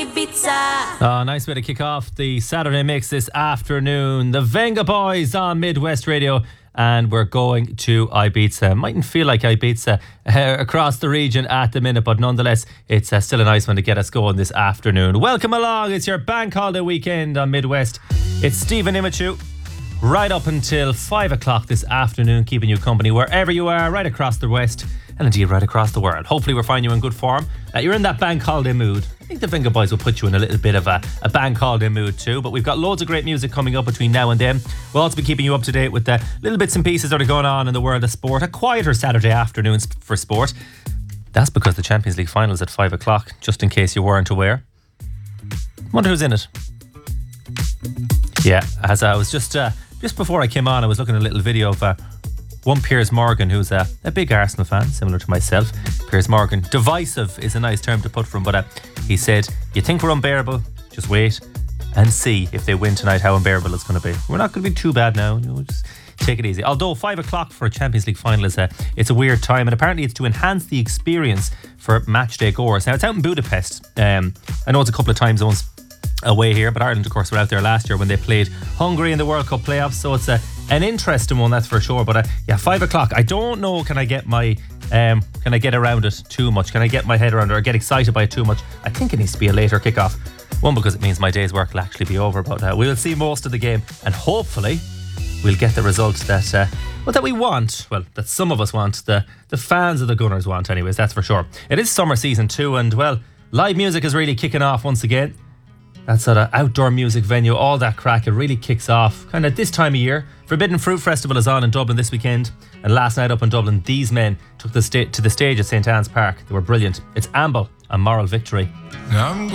Ibiza. Oh, nice way to kick off the Saturday mix this afternoon. The Venga Boys on Midwest Radio, and we're going to Ibiza. Mightn't feel like Ibiza across the region at the minute, but nonetheless, it's still a nice one to get us going this afternoon. Welcome along. It's your bank holiday weekend on Midwest. It's Stephen Imichu, right up until 5 o'clock this afternoon, keeping you company wherever you are, right across the West, and indeed right across the world. Hopefully we're finding you in good form. You're in that bank holiday mood. I think the Venga Boys will put you in a little bit of a bank holiday mood too, but we've got loads of great music coming up between now and then. We'll also be keeping you up to date with the little bits and pieces that are going on in the world of sport. A quieter Saturday afternoon for sport. That's because the Champions League finals at 5 o'clock, just in case you weren't aware. Wonder who's in it. Yeah, as I was just before I came on, I was looking at a little video of one Piers Morgan, who's a big Arsenal fan, similar to myself. Piers Morgan, divisive is a nice term to put from, but he said, you think we're unbearable? Just wait and see if they win tonight how unbearable it's going to be. We're not going to be too bad now. Just take it easy. Although 5 o'clock for a Champions League final is it's a weird time, and apparently it's to enhance the experience for match day goers. Now it's out in Budapest. I know it's a couple of time zones away here, but Ireland of course were out there last year when they played Hungary in the World Cup playoffs, so it's an interesting one, that's for sure. But 5 o'clock, I don't know, can I get around it too much? Can I get my head around it or get excited by it too much? I think it needs to be a later kickoff. One, because it means my day's work will actually be over, but we'll see most of the game, and hopefully we'll get the results that we want. Well, that some of us want, the fans of the Gunners want anyways, that's for sure. It is summer season too, and well, live music is really kicking off once again. That sort of outdoor music venue, all that crack, it really kicks off kind of this time of year. Forbidden Fruit Festival is on in Dublin this weekend, and last night up in Dublin, these men took to the stage at St. Anne's Park. They were brilliant. It's Amble and Moral Victory. I'm